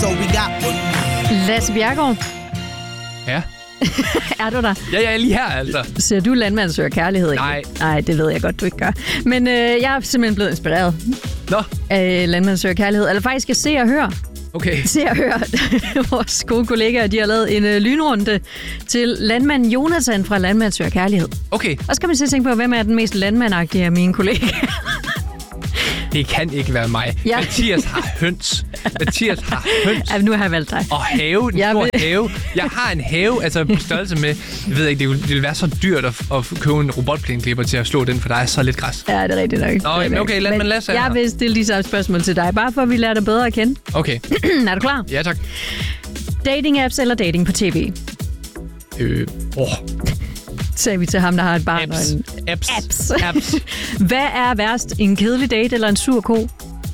so we got Lasse Bjerregaard. Ja. Er du der? Ja, jeg er lige her, altså. Ser du Landmand søger kærlighed? Ikke? Nej. Nej, det ved jeg godt, du ikke gør. Men jeg er simpelthen blevet inspireret Nå. af Landmand søger kærlighed. Eller faktisk at se og høre. Okay. Se og høre. Vores gode kollegaer, de har lavet en lynrunde til landmand Jonathan fra Landmand søger kærlighed. Okay. Og så kan man så tænke på, hvem er den mest landmandagtige af mine kollegaer? Det kan ikke være mig. Ja. Mathias har høns. Ja, nu har jeg valgt dig. Og have, en stor have. Jeg har en have, altså på størrelse med... Jeg ved ikke, det vil være så dyrt at købe en robotplæneklipper til at slå den, for der er så lidt græs. Ja, det er rigtigt nok. Nå, jamen, okay, lad mig Lasse. Jeg vil stille de samme spørgsmål til dig, bare for at vi lærer dig bedre at kende. Okay. Er du klar? Ja, tak. Dating-apps eller dating på tv? Sagde vi til ham, der har et barn. Apps. Hvad er værst? En kedelig date eller en sur ko?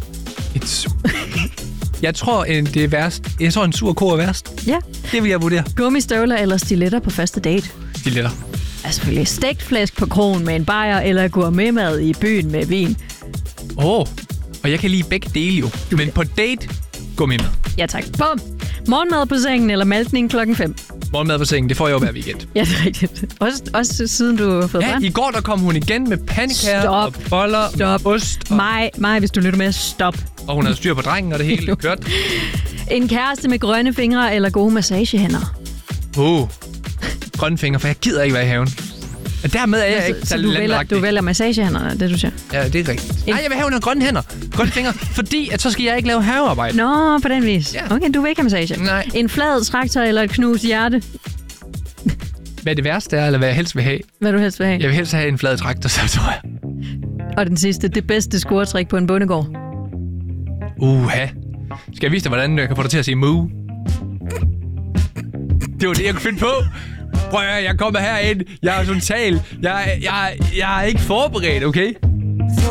Jeg tror, det er værst. Jeg tror, en sur ko er værst. Ja. Det vil jeg vurdere. Gummistøvler eller stiletter på første date? Stiletter. Altså selvfølgelig stegt flæsk på krogen med en bajer eller gourmetmad i byen med vin. Og jeg kan lide begge dele jo. Men på date, gourmetmad. Ja tak. Bum. Morgenmad på sengen eller malkning 5:00? Morgenmad på sengen, det får jeg jo hver weekend. Ja, det er rigtigt. Også siden du har fået børn. I går der kom hun igen med pandekager og boller og ost. Og... Mig, hvis du lytter med, stop. Og hun havde styr på drengen, og det hele kørt. En kæreste med grønne fingre eller gode massagehænder? Grønne fingre, for jeg gider ikke være i haven. Og dermed er jeg ikke så du vælger massagehænder, det du siger? Ja, det er rigtigt. Nej, jeg vil have nogle grønne hænder. Grønne fingre, fordi at så skal jeg ikke lave havearbejde. Nå, på den vis. Ja. Okay, du vil ikke have massage. Nej. En flad traktor eller et knust hjerte? Hvad det værste er, eller hvad jeg helst vil have? Hvad du helst vil have? Jeg vil helst have en flad traktor, så tror jeg. Og den sidste, det bedste scoretrik på en bondegård? Skal jeg vise dig, hvordan jeg kan få dig til at sige moo? Det var det, jeg kunne finde på. Prøv at høre, jeg kommer herind. Jeg er total. Jeg er ikke forberedt, okay?